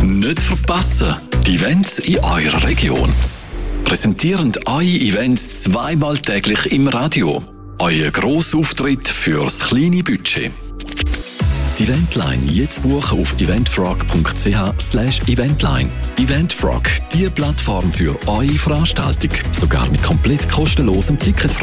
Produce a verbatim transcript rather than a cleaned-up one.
Nicht verpassen, die Events in eurer Region. Präsentieren eure Events zweimal täglich im Radio. Euer Grossauftritt fürs kleine Budget. Die Eventline jetzt buchen auf eventfrog punkt c h slash eventline. Eventfrog, die Plattform für eure Veranstaltung. Sogar mit komplett kostenlosem Ticket.